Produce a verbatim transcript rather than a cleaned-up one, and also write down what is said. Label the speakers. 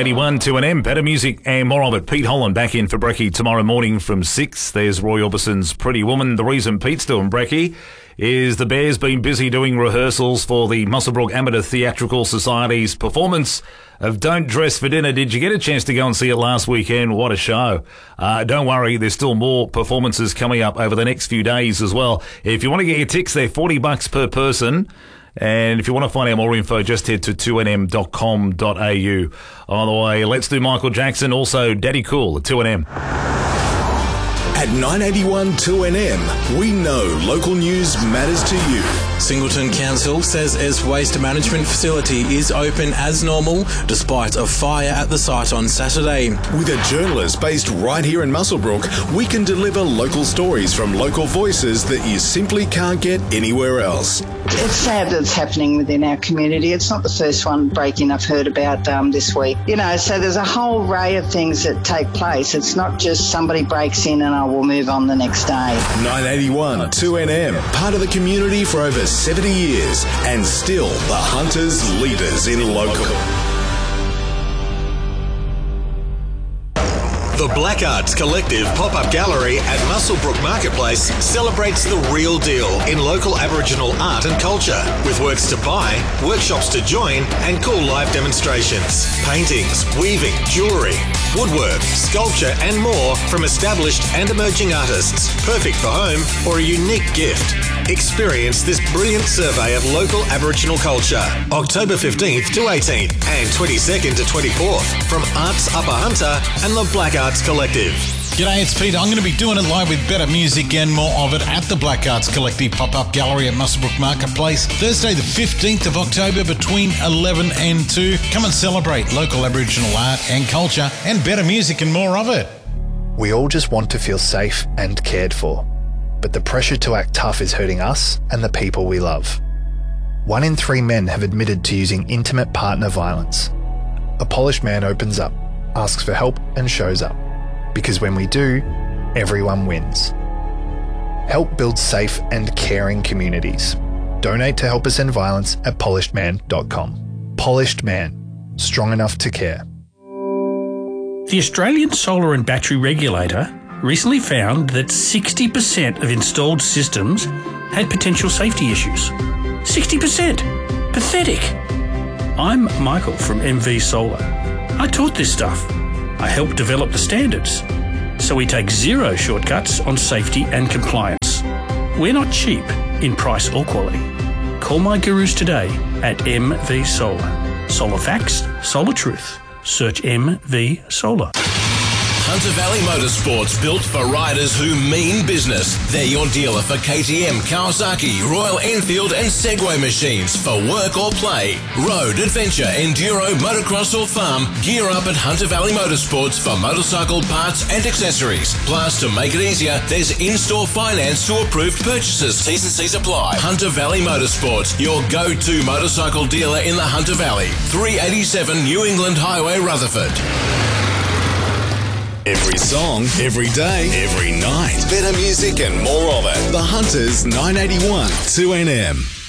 Speaker 1: eighty-one two N M, better music and more of it. Pete Holland back in for Brekkie tomorrow morning from six. There's Roy Orbison's Pretty Woman. The reason Pete's doing Brekkie is the Bears been busy doing rehearsals for the Muswellbrook Amateur Theatrical Society's performance of Don't Dress for Dinner. Did you get a chance to go and see it last weekend? What a show. Uh, don't worry, there's still more performances coming up over the next few days as well. If you want to get your tickets, they're forty bucks per person. And if you want to find out more info, just head to two n m dot com dot a u. On the way, let's do Michael Jackson, also Daddy Cool at two N M.
Speaker 2: At nine eighty-one two N M, we know local news matters to you.
Speaker 3: Singleton Council says its waste management facility is open as normal despite a fire at the site on Saturday.
Speaker 2: With a journalist based right here in Muswellbrook, we can deliver local stories from local voices that you simply can't get anywhere else.
Speaker 4: It's sad that it's happening within our community. It's not the first one break-in I've heard about um, this week. You know, so there's a whole array of things that take place. It's not just somebody breaks in and I will move on the next day.
Speaker 2: nine eighty-one two N M, part of the community for over seventy years and still the Hunters leaders in local.
Speaker 5: The Black Arts Collective pop-up gallery at Muswellbrook Marketplace celebrates the real deal in local Aboriginal art and culture, with works to buy, workshops to join, and cool live demonstrations. Paintings, weaving, jewellery, woodwork, sculpture, and more from established and emerging artists. Perfect for home or a unique gift. Experience this brilliant survey of local Aboriginal culture. October fifteenth to eighteenth and twenty-second to twenty-fourth from Arts Upper Hunter and the Black Arts Collective.
Speaker 6: G'day, it's Pete. I'm going to be doing it live with better music and more of it at the Black Arts Collective pop-up gallery at Muswellbrook Marketplace. Thursday the fifteenth of October between eleven and two. Come and celebrate local Aboriginal art and culture and better music and more of it.
Speaker 7: We all just want to feel safe and cared for. But the pressure to act tough is hurting us and the people we love. One in three men have admitted to using intimate partner violence. A polished man opens up, asks for help and shows up. Because when we do, everyone wins. Help build safe and caring communities. Donate to Help Us End Violence at polished man dot com. Polished Man, strong enough to care.
Speaker 8: The Australian Solar and Battery Regulator recently found that sixty percent of installed systems had potential safety issues. sixty percent! Pathetic! I'm Michael from M V Solar. I taught this stuff. I helped develop the standards. So we take zero shortcuts on safety and compliance. We're not cheap in price or quality. Call my gurus today at M V Solar. Solar facts, solar truth. Search M V Solar.
Speaker 5: Hunter Valley Motorsports, built for riders who mean business. They're your dealer for K T M, Kawasaki, Royal Enfield and Segway machines for work or play. Road, adventure, enduro, motocross or farm, gear up at Hunter Valley Motorsports for motorcycle parts and accessories. Plus, to make it easier, there's in-store finance to approved purchases. T's and C's apply. Hunter Valley Motorsports, your go-to motorcycle dealer in the Hunter Valley. three eighty-seven New England Highway, Rutherford.
Speaker 2: Every song, every day, every night. Better music and more of it. The Hunters nine eighty-one two N M.